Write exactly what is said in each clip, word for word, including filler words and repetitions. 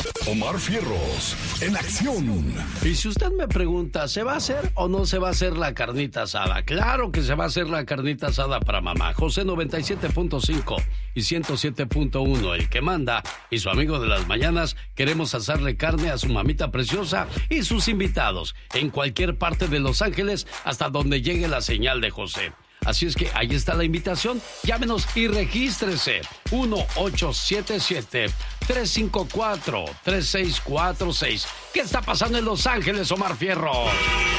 Omar Fierros, en acción. Y si usted me pregunta, ¿se va a hacer o no se va a hacer la carnita asada? Claro que se va a hacer la carnita asada para mamá. José noventa y siete punto cinco y ciento siete punto uno, el que manda, y su amigo de las mañanas, queremos asarle carne a su mamita preciosa y sus invitados en cualquier parte de Los Ángeles hasta donde llegue la señal de José. Así es que ahí está la invitación. Llámenos y regístrese. uno ocho siete siete, tres cinco cuatro, tres seis cuatro seis. ¿Qué está pasando en Los Ángeles, Omar Fierros?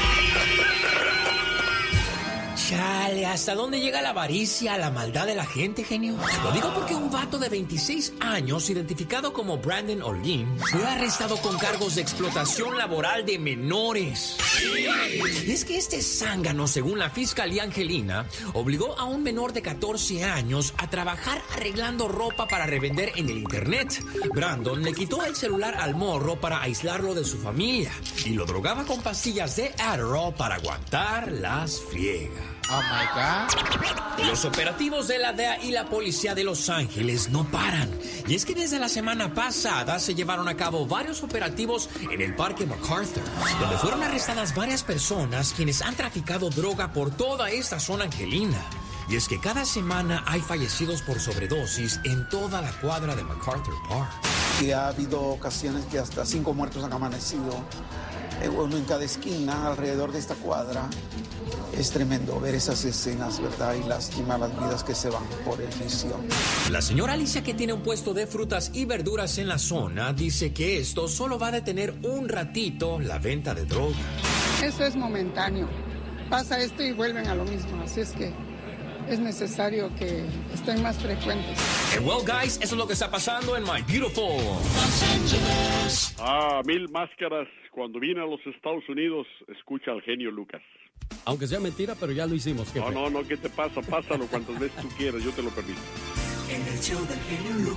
Chale, ¿hasta dónde llega la avaricia, la maldad de la gente, genio? Lo digo porque un vato de veintiséis años, identificado como Brandon Olin, fue arrestado con cargos de explotación laboral de menores. Y es que este zángano, según la Fiscalía Angelina, obligó a un menor de catorce años a trabajar arreglando ropa para revender en el internet. Brandon le quitó el celular al morro para aislarlo de su familia y lo drogaba con pastillas de Adderall para aguantar las friegas. Oh my God. Los operativos de la D E A y la policía de Los Ángeles no paran. Y es que desde la semana pasada se llevaron a cabo varios operativos en el Parque MacArthur, donde fueron arrestadas varias personas quienes han traficado droga por toda esta zona angelina. Y es que cada semana hay fallecidos por sobredosis en toda la cuadra de MacArthur Park. Y ha habido ocasiones que hasta cinco muertos han amanecido, uno en cada esquina alrededor de esta cuadra. Es tremendo ver esas escenas, ¿verdad? Y lastima las vidas que se van por el vicio. La señora Alicia, que tiene un puesto de frutas y verduras en la zona, dice que esto solo va a detener un ratito la venta de droga. Eso es momentáneo. Pasa esto y vuelven a lo mismo. Así es que es necesario que estén más frecuentes. And well, guys, eso es lo que está pasando en My Beautiful Los Angeles. Ah, mil máscaras. Cuando vine a los Estados Unidos, escucha al genio Lucas. Aunque sea mentira, pero ya lo hicimos. No, fe? no, no, ¿qué te pasa? Pásalo cuantas veces tú quieras, yo te lo permito. En el show del genio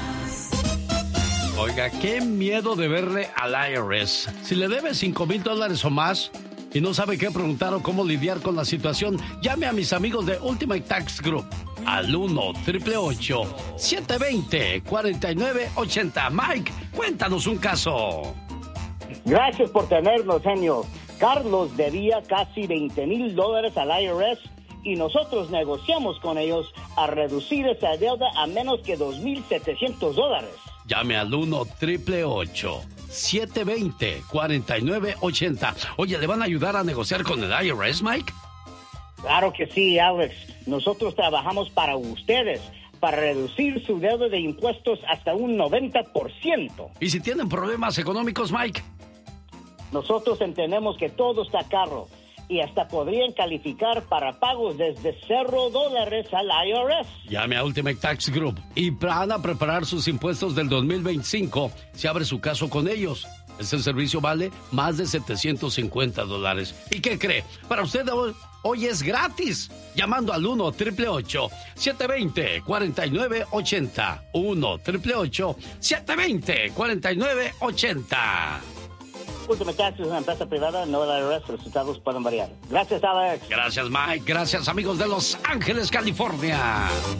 Lucas. Oiga, qué miedo de verle al I R S. Si le debe cinco mil dólares o más y no sabe qué preguntar o cómo lidiar con la situación, llame a mis amigos de Ultimate Tax Group al uno, ocho ocho ocho, siete dos cero, cuatro nueve ocho cero. Mike, cuéntanos un caso. Gracias por tenernos, genio. Carlos debía casi veinte mil dólares al I R S y nosotros negociamos con ellos a reducir esa deuda a menos que dos mil setecientos dólares. Llame al uno, ocho ocho ocho, siete dos cero, cuatro nueve ocho cero. Oye, ¿le van a ayudar a negociar con el I R S, Mike? Claro que sí, Alex. Nosotros trabajamos para ustedes, para reducir su deuda de impuestos hasta un noventa por ciento. ¿Y si tienen problemas económicos, Mike? Nosotros entendemos que todo está caro y hasta podrían calificar para pagos desde cero dólares al I R S. Llame a Ultimate Tax Group y van a preparar sus impuestos del dos mil veinticinco. Se abre su caso con ellos. Este servicio vale más de setecientos cincuenta dólares. ¿Y qué cree? Para usted hoy, hoy es gratis. Llamando al uno, ocho ocho ocho, siete dos cero, cuatro nueve ocho cero. uno, ocho ocho ocho, siete dos cero, cuatro nueve ocho cero. Ultimate Tax es una empresa privada, no el I R S. Los resultados pueden variar. Gracias, Alex. Gracias, Mike. Gracias, amigos de Los Ángeles, California.